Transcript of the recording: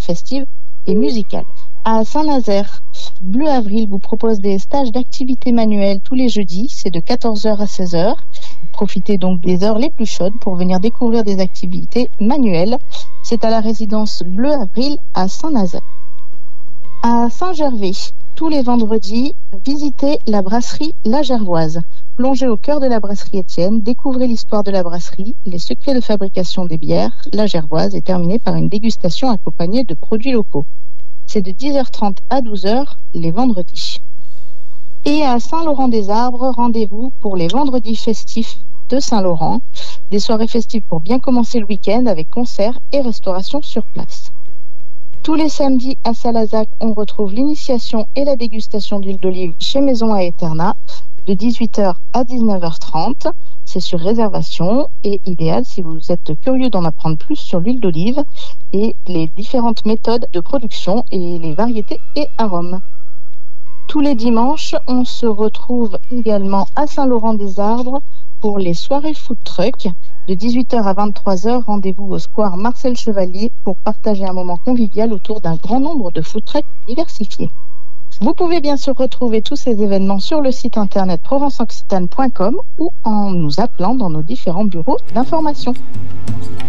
festive et musicale. À Saint-Nazaire, Bleu Avril vous propose des stages d'activités manuelles tous les jeudis, c'est de 14h à 16h. Profitez donc des heures les plus chaudes pour venir découvrir des activités manuelles. C'est à la résidence Bleu Avril à Saint-Nazaire. À Saint-Gervais, tous les vendredis, visitez la brasserie La Gervoise. Plongez au cœur de la brasserie Étienne, découvrez l'histoire de la brasserie, les secrets de fabrication des bières. La Gervoise est terminée par une dégustation accompagnée de produits locaux. C'est de 10h30 à 12h les vendredis. Et à Saint-Laurent-des-Arbres, rendez-vous pour les vendredis festifs de Saint-Laurent. Des soirées festives pour bien commencer le week-end avec concerts et restauration sur place. Tous les samedis à Salazac, on retrouve l'initiation et la dégustation d'huile d'olive chez Maison à Eterna de 18h à 19h30. C'est sur réservation et idéal si vous êtes curieux d'en apprendre plus sur l'huile d'olive et les différentes méthodes de production et les variétés et arômes. Tous les dimanches, on se retrouve également à Saint-Laurent-des-Arbres pour les soirées food truck. De 18h à 23h, rendez-vous au square Marcel Chevalier pour partager un moment convivial autour d'un grand nombre de food trucks diversifiés. Vous pouvez bien sûr retrouver tous ces événements sur le site internet provenceoccitane.com ou en nous appelant dans nos différents bureaux d'information.